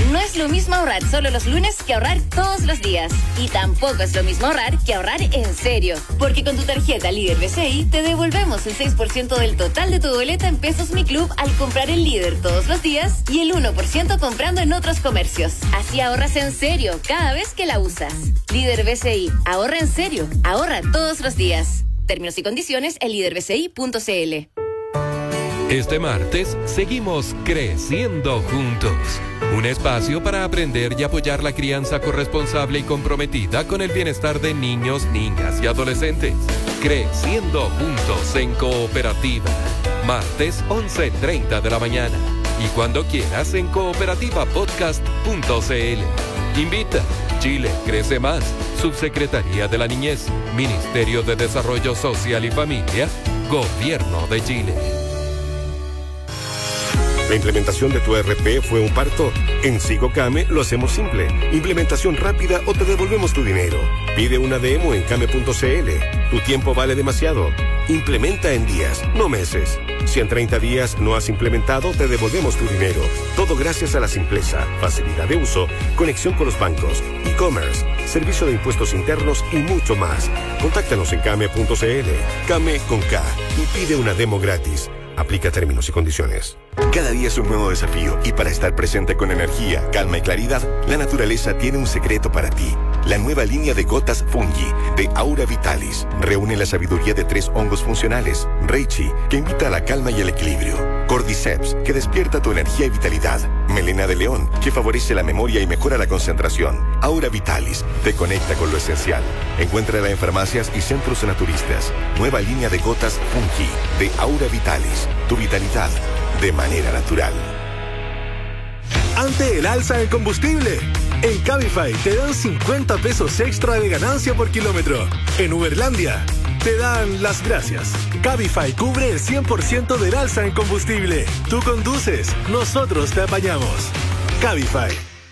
No es lo mismo ahorrar solo los lunes que ahorrar todos los días. Y tampoco es lo mismo ahorrar que ahorrar en serio. Porque con tu tarjeta Líder BCI te devolvemos el 6% del total de tu boleta en Pesos Mi Club al comprar en Líder todos los días y el 1% comprando en otros comercios. Así ahorras en serio cada vez que la usas. Líder BCI, ahorra en serio, ahorra todos los días. Términos y condiciones en liderbci.cl. Este martes seguimos creciendo juntos. Un espacio para aprender y apoyar la crianza corresponsable y comprometida con el bienestar de niños, niñas y adolescentes. Creciendo juntos en Cooperativa. Martes 11:30 de la mañana. Y cuando quieras en cooperativapodcast.cl. Invita. Chile crece más. Subsecretaría de la Niñez. Ministerio de Desarrollo Social y Familia. Gobierno de Chile. ¿La implementación de tu ERP fue un parto? En Sigocame lo hacemos simple. Implementación rápida o te devolvemos tu dinero. Pide una demo en came.cl. Tu tiempo vale demasiado. Implementa en días, no meses. Si en 30 días no has implementado, te devolvemos tu dinero. Todo gracias a la simpleza, facilidad de uso, conexión con los bancos, e-commerce, servicio de impuestos internos y mucho más. Contáctanos en came.cl. Came con K y pide una demo gratis. Aplica términos y condiciones. Cada día es un nuevo desafío y para estar presente con energía, calma y claridad, la naturaleza tiene un secreto para ti. La nueva línea de gotas Fungi de Aura Vitalis reúne la sabiduría de 3 hongos funcionales. Reishi, que invita a la calma y el equilibrio. Cordyceps, que despierta tu energía y vitalidad. Melena de león, que favorece la memoria y mejora la concentración. Aura Vitalis, te conecta con lo esencial. Encuéntrala en farmacias y centros naturistas. Nueva línea de gotas Fungi de Aura Vitalis. Tu vitalidad de manera natural. Ante el alza del combustible, en Cabify te dan 50 pesos extra de ganancia por kilómetro. En Uberlandia te dan las gracias. Cabify cubre el 100% del alza en combustible. Tú conduces, nosotros te apañamos. Cabify.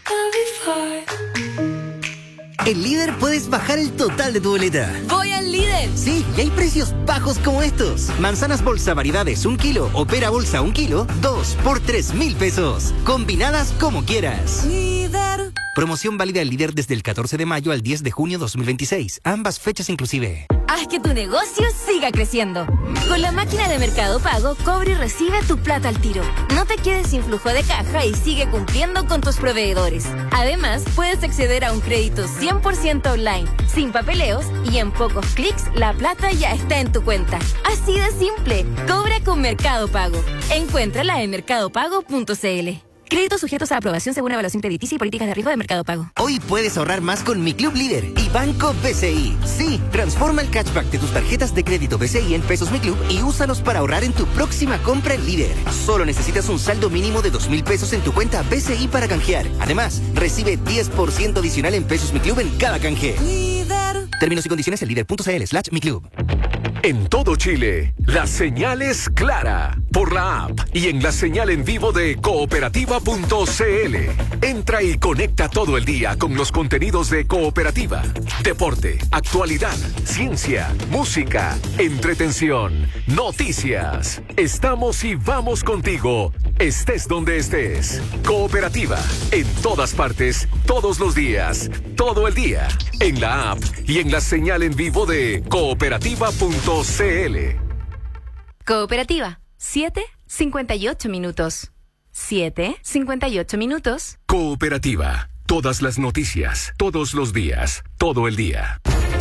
En Líder puedes bajar el total de tu boleta. ¡Voy al Líder! Sí, y hay precios bajos como estos. Manzanas bolsa variedades 1 kilo o pera bolsa 1 kilo, 2 por 3,000 pesos. Combinadas como quieras. Líder. Promoción válida en Líder desde el 14 de mayo al 10 de junio 2026. Ambas fechas inclusive. Haz que tu negocio siga creciendo. Con la máquina de Mercado Pago, cobra y recibe tu plata al tiro. No te quedes sin flujo de caja y sigue cumpliendo con tus proveedores. Además, puedes acceder a un crédito 100% online, sin papeleos y en pocos clics la plata ya está en tu cuenta. Así de simple. Cobra con Mercado Pago. Encuéntrala en mercadopago.cl. Créditos sujetos a aprobación según evaluación crediticia y políticas de riesgo de Mercado Pago. Hoy puedes ahorrar más con Mi Club Líder y Banco BCI. Sí, transforma el cashback de tus tarjetas de crédito BCI en pesos Mi Club y úsalos para ahorrar en tu próxima compra en Líder. Solo necesitas un saldo mínimo de 2,000 pesos en tu cuenta BCI para canjear. Además, recibe 10% adicional en pesos Mi Club en cada canje. Líder. Términos y condiciones en líder.cl/Mi Club. En todo Chile, la señal es clara por la app y en la señal en vivo de cooperativa.cl. Entra y conecta todo el día con los contenidos de Cooperativa. Deporte, actualidad, ciencia, música, entretención, noticias. Estamos y vamos contigo, estés donde estés. Cooperativa, en todas partes, todos los días, todo el día. En la app y en la señal en vivo de cooperativa.cl. Cooperativa, 7:58 minutos. 7:58 minutos. Cooperativa, todas las noticias, todos los días, todo el día.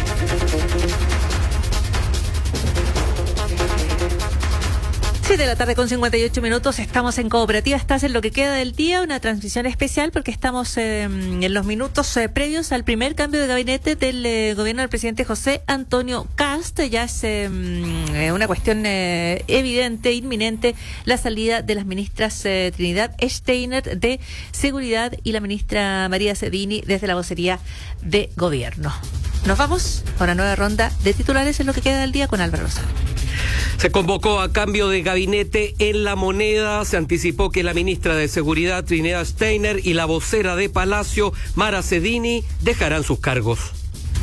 7 de la tarde con 58 minutos, estamos en Cooperativa, estás en lo que queda del día, una transmisión especial porque estamos en los minutos previos al primer cambio de gabinete del gobierno del presidente José Antonio Kast. Ya es una cuestión evidente, inminente, la salida de las ministras Trinidad Steiner de Seguridad y la ministra María Cedini desde la vocería de gobierno. Nos vamos a una nueva ronda de titulares en lo que queda del día con Álvaro Rosado. Se convocó a cambio de gabinete en La Moneda. Se anticipó que la ministra de Seguridad, Trinidad Steiner, y la vocera de Palacio, Mara Cedini, dejarán sus cargos.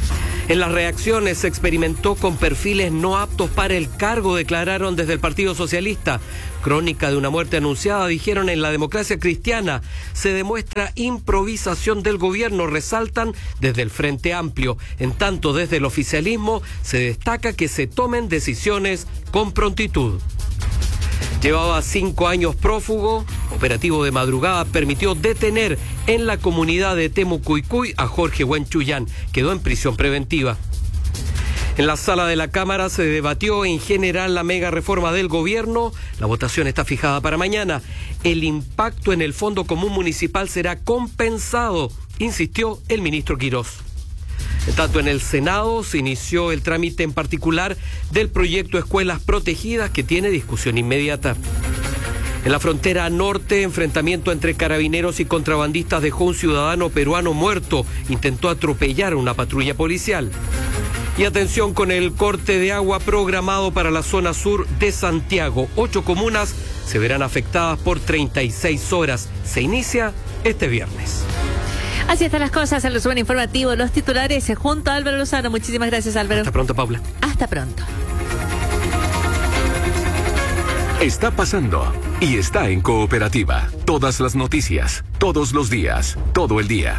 En las reacciones se experimentó con perfiles no aptos para el cargo, declararon desde el Partido Socialista. Crónica de una muerte anunciada, dijeron en La Democracia Cristiana. Se demuestra improvisación del gobierno, resaltan desde el Frente Amplio. En tanto, desde el oficialismo se destaca que se tomen decisiones con prontitud. Llevaba 5 años prófugo. Operativo de madrugada permitió detener en la comunidad de Temucuycuy a Jorge Huenchuyán. Quedó en prisión preventiva. En la sala de la Cámara se debatió en general la mega reforma del gobierno. La votación está fijada para mañana. El impacto en el Fondo Común Municipal será compensado, insistió el ministro Quirós. En tanto, en el Senado se inició el trámite en particular del proyecto Escuelas Protegidas, que tiene discusión inmediata. En la frontera norte, enfrentamiento entre carabineros y contrabandistas dejó un ciudadano peruano muerto. Intentó atropellar a una patrulla policial. Y atención con el corte de agua programado para la zona sur de Santiago. 8 comunas se verán afectadas por 36 horas. Se inicia este viernes. Así están las cosas, el resumen informativo, los titulares junto a Álvaro Lozano. Muchísimas gracias, Álvaro. Hasta pronto, Paula. Hasta pronto. Está pasando y está en Cooperativa. Todas las noticias, todos los días, todo el día.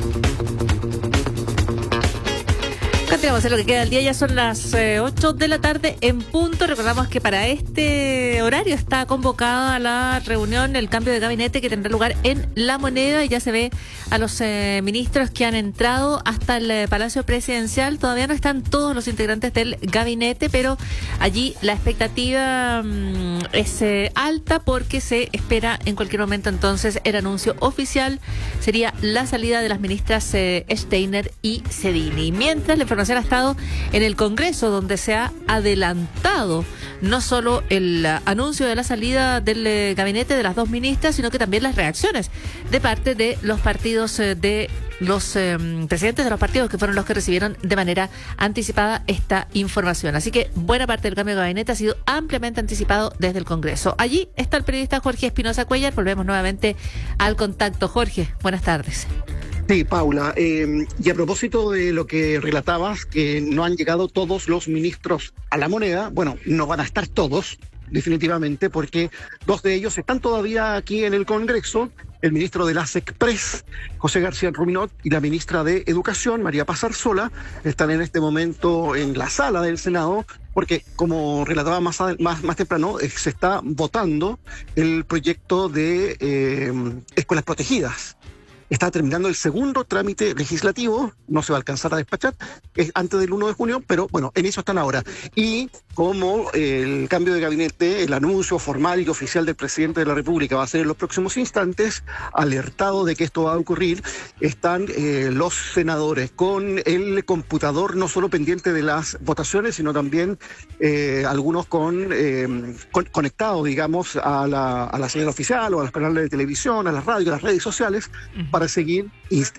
Continuamos en lo que queda del día, ya son las 8 de la tarde en punto. Recordamos que para este horario está convocada la reunión, el cambio de gabinete que tendrá lugar en La Moneda, y ya se ve a los ministros que han entrado hasta el Palacio Presidencial. Todavía no están todos los integrantes del gabinete, pero allí la expectativa es alta porque se espera en cualquier momento entonces el anuncio oficial. Sería la salida de las ministras Steiner y Cedini. Mientras la información ha estado en el Congreso, donde se ha adelantado no solo el anuncio de la salida del gabinete de las dos ministras, sino que también las reacciones de parte de los partidos, de los presidentes de los partidos, que fueron los que recibieron de manera anticipada esta información. Así que buena parte del cambio de gabinete ha sido ampliamente anticipado desde el Congreso. Allí está el periodista Jorge Espinosa Cuellar. Volvemos nuevamente al contacto. Jorge, buenas tardes. Sí, Paula, y a propósito de lo que relatabas, que no han llegado todos los ministros a La Moneda, bueno, no van a estar todos, definitivamente, porque 2 de ellos están todavía aquí en el Congreso, el ministro de la SECPRES, José García Ruminot, y la ministra de Educación, María Paz Arzola, están en este momento en la sala del Senado, porque, como relataba más temprano, se está votando el proyecto de escuelas protegidas. Está terminando el segundo trámite legislativo, no se va a alcanzar a despachar antes del 1 de junio, pero bueno, en eso están ahora. Y como el cambio de gabinete, el anuncio formal y oficial del presidente de la República va a ser en los próximos instantes, alertado de que esto va a ocurrir, están los senadores con el computador no solo pendiente de las votaciones, sino también algunos conectados, digamos, a la señal oficial o a los canales de televisión, a la radio, a las redes sociales, para seguir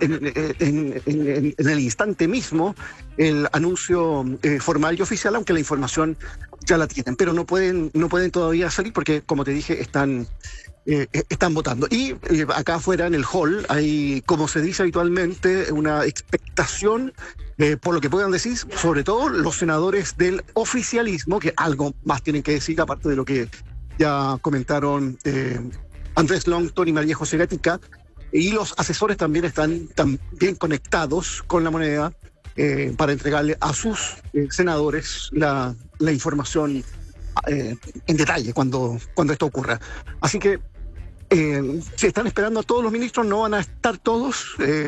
en el instante mismo el anuncio formal y oficial, aunque la información ya la tienen, pero no pueden todavía salir porque, como te dije, están votando. Y acá afuera en el hall hay, como se dice habitualmente, una expectación por lo que puedan decir, sobre todo los senadores del oficialismo, que algo más tienen que decir, aparte de lo que ya comentaron Andrés Longton y María José Gatica. Y los asesores también están bien conectados con La Moneda para entregarle a sus senadores la información en detalle cuando esto ocurra. Así que se están esperando a todos los ministros, no van a estar todos,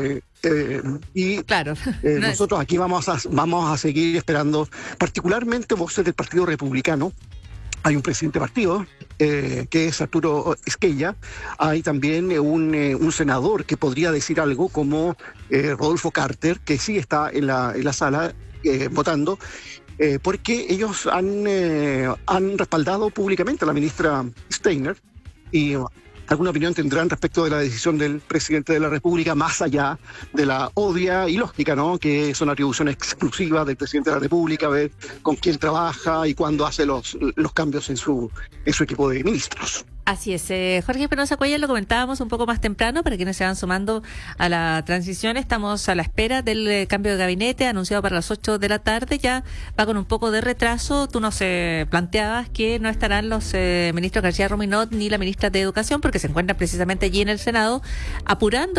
y claro, nosotros aquí vamos a seguir esperando, particularmente voces del Partido Republicano. Hay un presidente de partido, que es Arturo Esquella. Hay también un senador que podría decir algo, como Rodolfo Carter, que sí está en la sala votando, porque ellos han respaldado públicamente a la ministra Steiner, y alguna opinión tendrán respecto de la decisión del presidente de la República, más allá de la obvia y lógica, ¿no?, que son atribuciones exclusivas del presidente de la República, ver con quién trabaja y cuándo hace los cambios en su equipo de ministros. Así es, Jorge Espinosa Cuellar, lo comentábamos un poco más temprano para quienes se van sumando a la transición. Estamos a la espera del cambio de gabinete anunciado para las 8 de la tarde. Ya va con un poco de retraso. Tú nos planteabas que no estarán los ministros García Rominot ni la ministra de Educación porque se encuentran precisamente allí en el Senado apurando